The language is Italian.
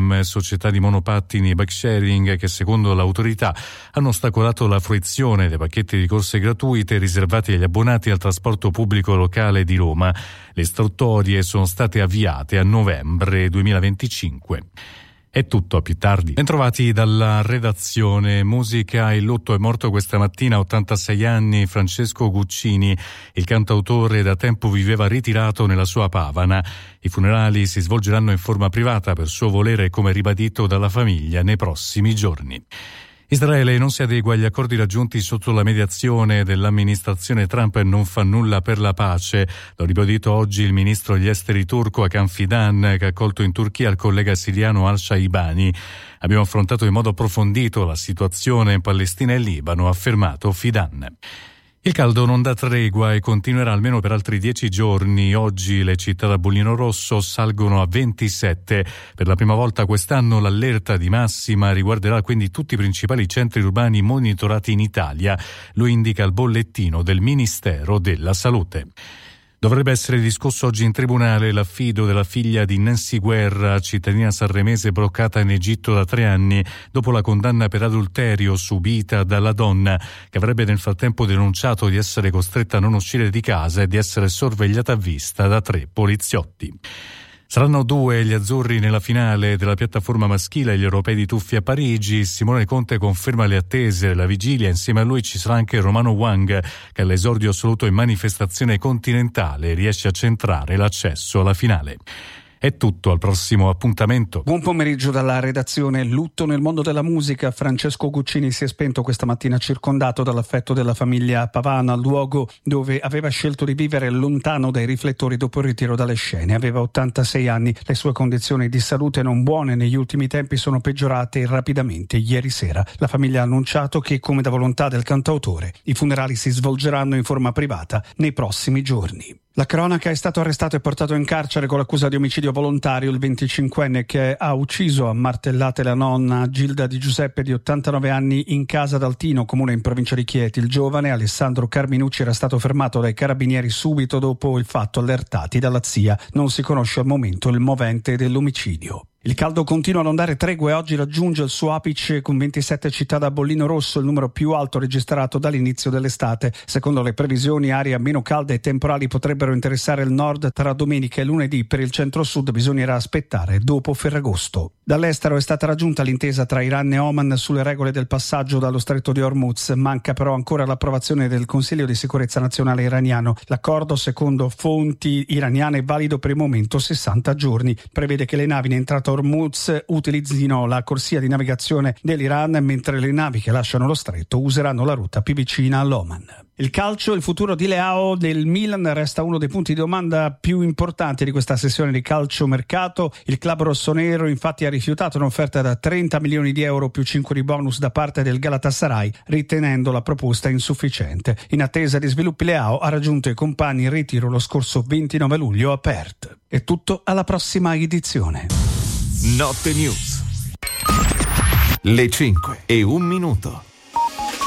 tram, società di monopattini e bike sharing che secondo l'autorità hanno ostacolato la fruizione dei pacchetti di corse gratuite riservati agli abbonati al trasporto pubblico locale di Roma. Le istruttorie sono state avviate a novembre 2025. È tutto, a più tardi. Bentrovati dalla redazione. Musica, il lutto. È morto questa mattina a 86 anni Francesco Guccini. Il cantautore da tempo viveva ritirato nella sua Pavana. I funerali si svolgeranno in forma privata per suo volere, come ribadito dalla famiglia, nei prossimi giorni. Israele non si adegua agli accordi raggiunti sotto la mediazione dell'amministrazione Trump e non fa nulla per la pace. L'ha ribadito oggi il ministro degli esteri turco Hakan Fidan, che ha accolto in Turchia il collega siriano al-Shaibani. Abbiamo affrontato in modo approfondito la situazione in Palestina e Libano, ha affermato Fidan. Il caldo non dà tregua e continuerà almeno per altri 10 giorni. Oggi le città da bollino rosso salgono a 27. Per la prima volta quest'anno l'allerta di massima riguarderà quindi tutti i principali centri urbani monitorati in Italia. Lo indica il bollettino del Ministero della Salute. Dovrebbe essere discusso oggi in tribunale l'affido della figlia di Nancy Guerra, cittadina sanremese bloccata in Egitto da 3 anni dopo la condanna per adulterio subita dalla donna, che avrebbe nel frattempo denunciato di essere costretta a non uscire di casa e di essere sorvegliata a vista da 3 poliziotti. Saranno 2 gli azzurri nella finale della piattaforma maschile agli europei di tuffi a Parigi. Simone Conte conferma le attese della vigilia. Insieme a lui ci sarà anche Romano Wang, che all'esordio assoluto in manifestazione continentale riesce a centrare l'accesso alla finale. È tutto, al prossimo appuntamento. Buon pomeriggio dalla redazione. Lutto nel mondo della musica. Francesco Guccini si è spento questa mattina circondato dall'affetto della famiglia Pavana, luogo dove aveva scelto di vivere lontano dai riflettori dopo il ritiro dalle scene. Aveva 86 anni. Le sue condizioni di salute non buone negli ultimi tempi sono peggiorate rapidamente. Ieri sera la famiglia ha annunciato che, come da volontà del cantautore, i funerali si svolgeranno in forma privata nei prossimi giorni. La cronaca: è stato arrestato e portato in carcere con l'accusa di omicidio volontario il 25enne che ha ucciso a martellate la nonna Gilda Di Giuseppe di 89 anni in casa d'Altino, comune in provincia di Chieti. Il giovane Alessandro Carminucci era stato fermato dai carabinieri subito dopo il fatto, allertati dalla zia. Non si conosce al momento il movente dell'omicidio. Il caldo continua a non dare tregua e oggi raggiunge il suo apice con 27 città da bollino rosso, il numero più alto registrato dall'inizio dell'estate. Secondo le previsioni, aria meno calda e temporali potrebbero interessare il nord tra domenica e lunedì. Per il centro-sud bisognerà aspettare dopo Ferragosto. Dall'estero è stata raggiunta l'intesa tra Iran e Oman sulle regole del passaggio dallo stretto di Hormuz. Manca però ancora l'approvazione del Consiglio di sicurezza nazionale iraniano. L'accordo, secondo fonti iraniane, è valido per il momento 60 giorni. Prevede che le navi in entrata Hormuz utilizzino la corsia di navigazione dell'Iran, mentre le navi che lasciano lo stretto useranno la rotta più vicina all'Oman. Il calcio, il futuro di Leao del Milan resta uno dei punti di domanda più importanti di questa sessione di calciomercato. Il club rossonero infatti ha rifiutato un'offerta da 30 milioni di euro più 5 di bonus da parte del Galatasaray, ritenendo la proposta insufficiente. In attesa di sviluppi, Leao ha raggiunto i compagni in ritiro lo scorso 29 luglio a Perth. È tutto, alla prossima edizione. Notte News. Le 5:01.